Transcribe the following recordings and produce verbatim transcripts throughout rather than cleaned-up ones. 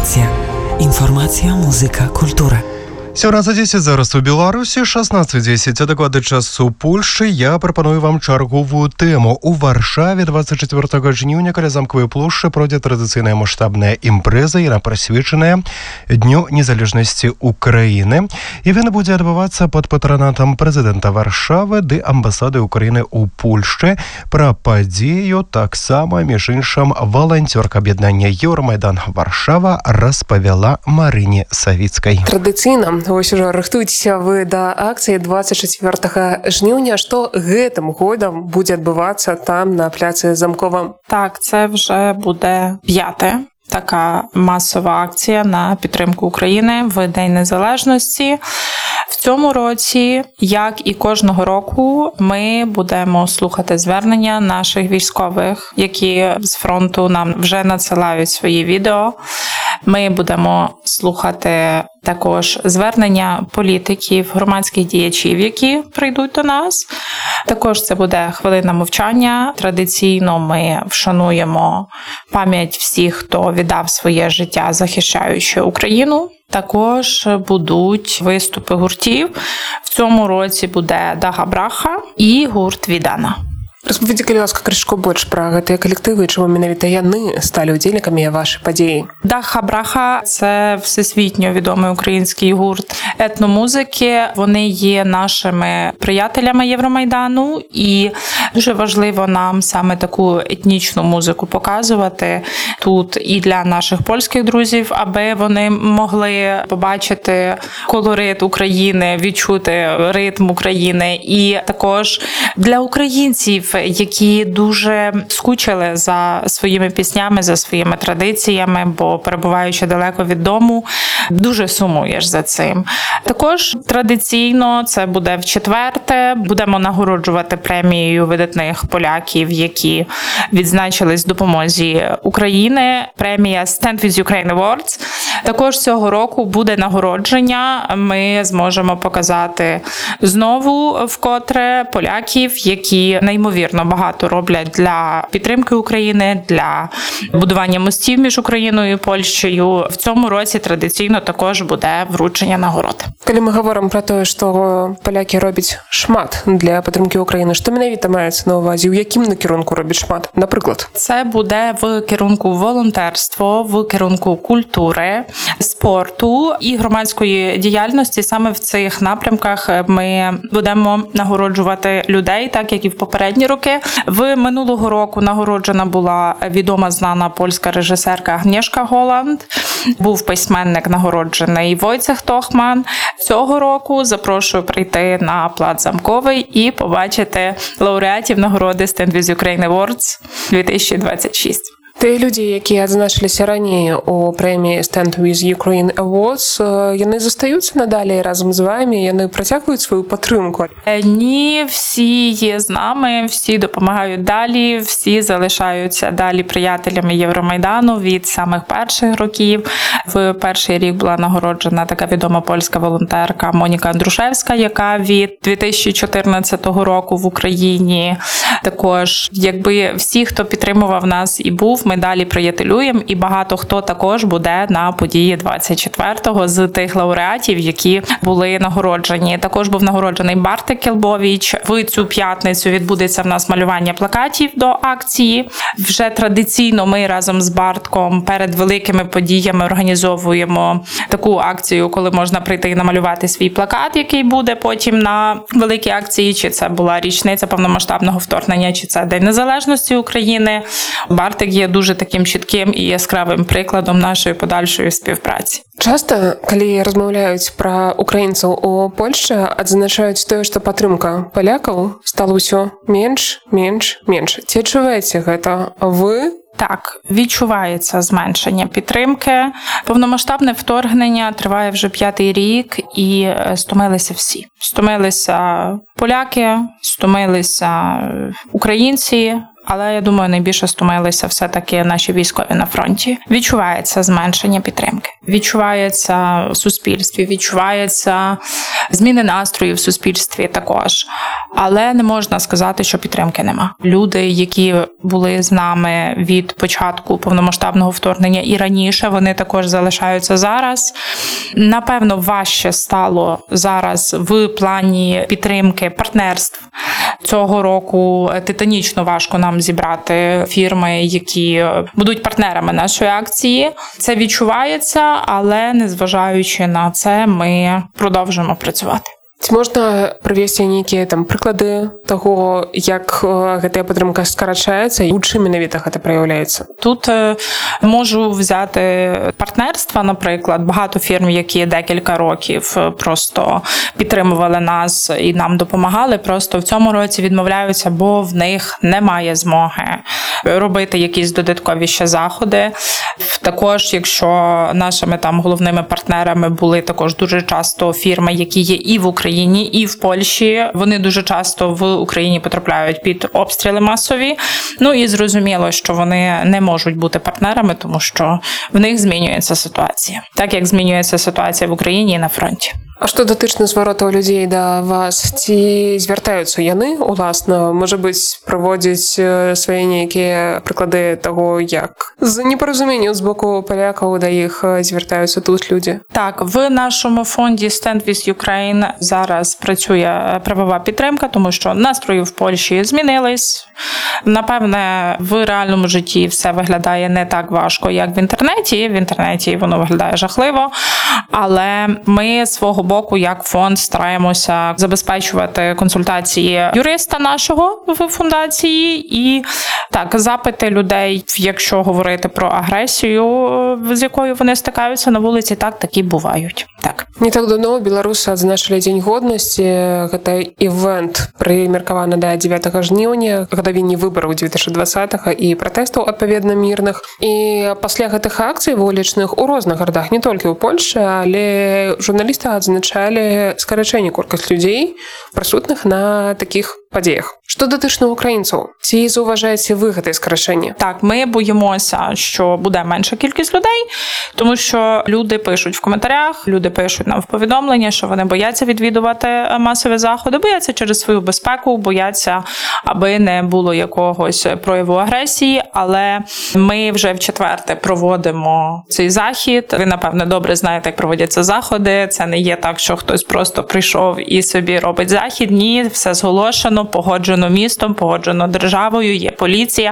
Інформація. Інформація, музика, культура. сімнадцять десять зараз у Білорусі, шістнадцять десять, адекватний час у Польщі. Я пропоную вам чергову тему. У Варшаві двадцять четвертого жніўня каля Замковой плошчы пройдзе традыцыйная маштабная імпрэза, яна прысвечаная Дню незалежнасці Украіны. Івент будзе адбывацца пад патранатам прэзідэнта Варшавы ды амбасады Украіны ў Польшчы. Пра падзею таксама, між іншым, валанцёрка аб'яднання Еўрамайдан Варшава распавяла Марыне Савіцкай. Традыцыйна, вось ужо рыхтуйцеся вы да акцыі двадцать четвертого жніўня. Што гэтым годам будзе адбывацца там на пляцы Замкова? Так, це вже буде п'яте. Така масова акція на підтримку України в День Незалежності. В цьому році, як і кожного року, ми будемо слухати звернення наших військових, які з фронту нам вже надсилають свої відео. Ми будемо слухати також звернення політиків, громадських діячів, які прийдуть до нас. Також це буде хвилина мовчання. Традиційно ми вшануємо пам'ять всіх, хто віддав своє життя, захищаючи Україну. Також будуть виступи гуртів. В цьому році буде Дага Браха і гурт Відана. Распавядзі, калі ласка, крышку больш пра гэтыя калектывы і чаму менавіта яны сталі ўдзельнікамі вашай падзеі. Дага Браха – це всесвітньо відомий український гурт етномузики. Вони є нашими приятелями Євромайдану, і дуже важливо нам саме таку етнічну музику показувати тут і для наших польських друзів, аби вони могли побачити колорит України, відчути ритм України, і також для українців, які дуже скучили за своїми піснями, за своїми традиціями, бо перебуваючи далеко від дому, дуже сумуєш за цим. Також традиційно це буде в четверте. Будемо нагороджувати премією видатних поляків, які відзначились в допомозі України. Премія Stand with Ukraine Awards. Також цього року буде нагородження. Ми зможемо показати знову вкотре поляків, які неймовірно багато роблять для підтримки України, для будування мостів між Україною і Польщею. В цьому році традиційно також буде вручення нагород. Калі ми говоримо про те, що поляки роблять шмат для підтримки України, що менавіта мається на увазі? У яким накірунку роблять шмат? Наприклад? Це буде в керунку волонтерства, в керунку культури, спорту і громадської діяльності. Саме в цих напрямках ми будемо нагороджувати людей, так як і в попередні роки. В минулого року нагороджена була відома знана польська режисерка Агнєшка Голланд. Був письменник нагороджений Войцех Тохман. Цього року запрошую прийти на плац Замковий і побачити лауреатів нагороди Stand with Ukraine Awards дві тисячі двадцять шість. Ті люди, які адзначилися раніше у премії Stand with Ukraine Awards, вони застаються надалі разом з вами, вони протягують свою підтримку? Ні, всі є з нами, всі допомагають далі, всі залишаються далі приятелями Євромайдану від самих перших років. В перший рік була нагороджена така відома польська волонтерка Моніка Андрушевська, яка від дві тисячі чотирнадцятого року в Україні. Також, якби всі, хто підтримував нас і був, ми далі приятелюємо, і багато хто також буде на події двадцять четвертого з тих лауреатів, які були нагороджені. Також був нагороджений Бартик Кілбович. В цю п'ятницю відбудеться в нас малювання плакатів до акції. Вже традиційно ми разом з Бартком перед великими подіями організовуємо таку акцію, коли можна прийти і намалювати свій плакат, який буде потім на великій акції, чи це була річниця повномасштабного вторгнення, чи це День Незалежності України. Бартик є дуже таким чітким і яскравим прикладом нашої подальшої співпраці. Часто, калі размаўляюць пра украінцаў у Польшчы, адзначаюць тое, што падтрымка палякаў стала ўсё менш, менш, менш. Ці адчуваеце гэта вы? Так, відчувається зменшення підтримки. Повномасштабне вторгнення триває вже п'ятий рік, і стомилися всі. Стомилися поляки, стомилися українці, але, я думаю, найбільше стомилися все-таки наші військові на фронті. Відчувається зменшення підтримки. відчувається в суспільстві, відчувається зміни настрою в суспільстві також. Але не можна сказати, що підтримки нема. Люди, які були з нами від початку повномасштабного вторгнення і раніше, вони також залишаються зараз. Напевно, важче стало зараз в плані підтримки партнерств. Цього року титанічно важко нам зібрати фірми, які будуть партнерами нашої акції. Це відчувається, але незважаючи на це, ми продовжуємо працювати. Ці можна прывесці нейкія там прыклады таго, як гэтая падтрымка скарачаецца і ў чым менавіта гэта праяўляецца? Тут можу взяти партнерства, наприклад, багато фірм, які декілька років просто підтримували нас і нам допомагали, просто в цьому році відмовляються, бо в них немає змоги робити якісь додаткові ще заходи. Також, якщо нашими там головними партнерами були також дуже часто фірми, які є і в Україні, і в Польщі, вони дуже часто в Україні потрапляють під обстріли масові. Ну і зрозуміло, що вони не можуть бути партнерами, тому що в них змінюється ситуація. Так, як змінюється ситуація в Україні і на фронті. А што датычна зваротаў людзей да вас, ці звяртаюцца яны уласна, можа быць, праводзіць свае нейкія прыклады таго, як з непаразуменняў з боку палякаў да іх звяртаюцца тут людзі? Так, в нашому фонді Stand with Ukraine зараз працює правова підтримка, тому що настрої в Польщі змінились. Напевне, в реальному житті все виглядає не так важко, як в інтернеті. В інтернеті воно виглядає жахливо, але ми свого боку, як фонд, стараємося забезпечувати консультації юриста нашого в фундації і так, запити людей, якщо говорити про агресію, з якою вони стикаються на вулиці, так, такі бувають. Так. Не так давно беларусы адзначылі Дзень годнасці. Гэта івент прымеркаваны да дзевятага жніўня, гадавінні выбараў две тысячи двадцатого і пратэстаў адпаведна мірных. І пасля гэтых акцый вулічных у розных гарадах, не толькі ў Польшчы, але журналісты адзначалі скарачэнне колькасць людзей, прысутных на такіх падзеях. Што датычна українців? Ці зауважаєте ви гэтае скарачэнне? Так, ми боїмося, що буде менша кількість людей, тому що люди пишуть в коментарях, люди пишуть нам в повідомлення, що вони бояться відвідувати масові заходи, бояться через свою безпеку, бояться, аби не було якогось прояву агресії, але ми вже в четверте проводимо цей захід. Ви, напевне, добре знаєте, як проводяться заходи. Це не є так, що хтось просто прийшов і собі робить захід. Ні, все зголошено, погоджено містом, погоджено державою, є поліція.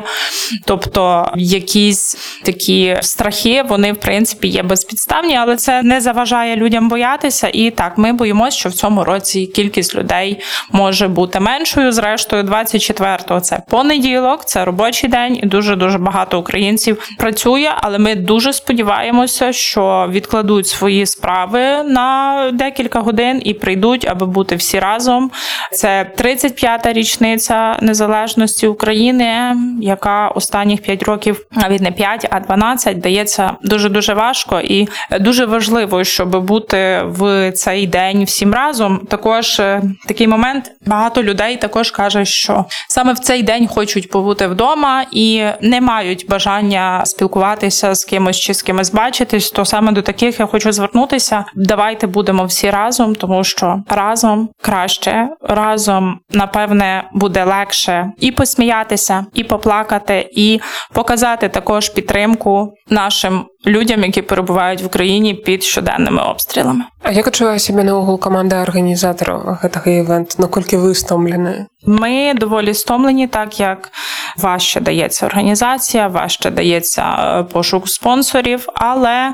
Тобто якісь такі страхи, вони, в принципі, є безпідставні, але це не заважає людям боятися. І так, ми боїмося, що в цьому році кількість людей може бути меншою. Зрештою, двадцять четвертого це понеділок, це робочий день, і дуже-дуже багато українців працює, але ми дуже сподіваємося, що відкладуть свої справи на декілька годин і прийдуть, аби бути всі разом. Це тридцять п'ята річниця незалежності України, яка останніх п'ять років, навіть не п'ять, а дванадцять, дається дуже-дуже важко. І дуже важливо, щоб бути в цей день всім разом. Також такий момент, багато людей також каже, що саме в цей день хочуть побути вдома і не мають бажання спілкуватися з кимось чи з кимось бачитись, то саме до таких я хочу звернутися. Давайте будемо всі разом, тому що разом краще, разом, напевне, буде легше і посміятися, і поплакати, і показати також підтримку нашим людям, які перебувають в Україні під щоденними обстрілами. А як адчувае сябе наогул каманда арганізатараў гэтага івенту? Наколькі ви стомлені? Ми доволі стомлені, так як важче дається організація, важче дається пошук спонсорів, але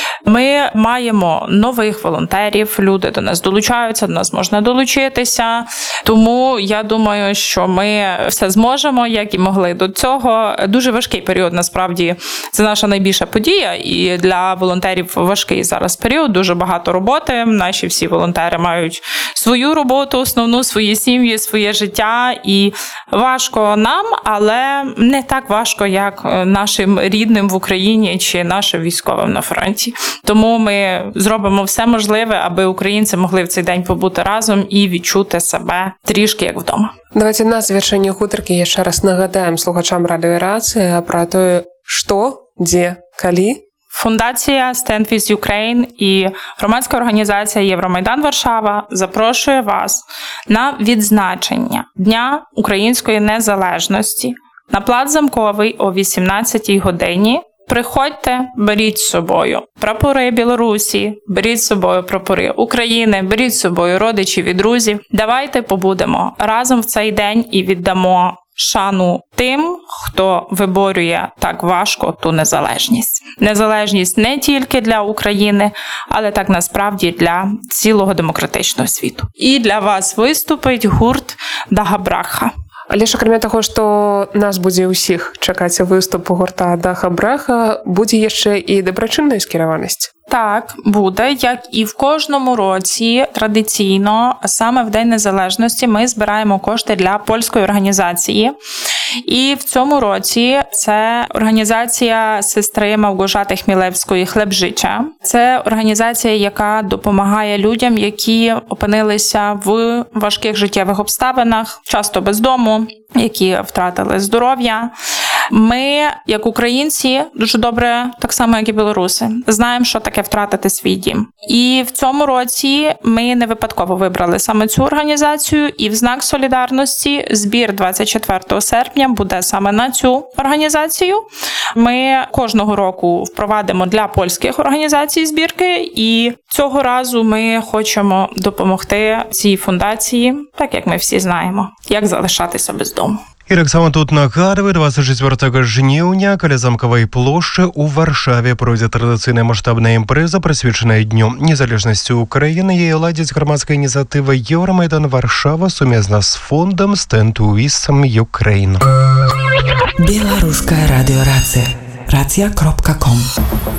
ми маємо нових волонтерів, люди до нас долучаються, до нас можна долучитися, тому я думаю, що ми все зможемо, як і могли до цього. Дуже важкий період, насправді, це наша найбільша подія, і для волонтерів важкий зараз період, дуже багато роботи, наші всі волонтери мають свою роботу, основну, свої сім'ї, своє життя, і важко нам, але не так важко, як нашим рідним в Україні чи нашим військовим на фронті. Тому ми зробимо все можливе, аби українці могли в цей день побути разом і відчути себе трішки як вдома. Давайте на завершэнне гутаркі яшчэ раз нагадаем слухачам радыёрацыі пра тое, што, дзе, калі Фундація Stand with Ukraine і громадська організація Євромайдан Варшава запрошує вас на відзначення Дня української незалежності на плац Замковий о вісімнадцятій годині. Приходьте, беріть з собою прапори Білорусі, беріть з собою прапори України, беріть з собою родичів і друзів. Давайте побудемо разом в цей день і віддамо шану тим, хто виборює так важко ту незалежність. Незалежність не тільки для України, але так насправді для цілого демократичного світу. І для вас виступить гурт Даха-Браха. Але ж, акрамя таго, што нас будзе ўсіх чакаць выступ гурта Даха-Браха, будзе яшчэ і дабрачынная скіраванасць. Так, буде, як і в кожному році традиційно, саме в День Незалежності ми збираємо кошти для польської організації. І в цьому році це організація сестри Мałgorzaty Хмілевської «Хлеб життя». Це організація, яка допомагає людям, які опинилися в важких життєвих обставинах, часто без дому, які втратили здоров'я. Ми, як українці, дуже добре, так само, як і білоруси, знаємо, що таке втратити свій дім. І в цьому році ми не випадково вибрали саме цю організацію, і в знак солідарності збір двадцять четвертого серпня буде саме на цю організацію. Ми кожного року впровадимо для польських організацій збірки, і цього разу ми хочемо допомогти цій фундації, так як ми всі знаємо, як залишатися без дому. І таксама тут нагадваю, двадцять четвертого жніўня каля Замкавай плошчы у Варшаве пройдзе традыцыйная маштабная імпрэза, прысвечаная Дню незалежнасці Украіны. Яе ладзіць грамадская ініцыятыва Еўрамайдан Варшава сумесна з фондам Stand with Ukraine. Беларуская радыёрацыя. рацыя кропка ком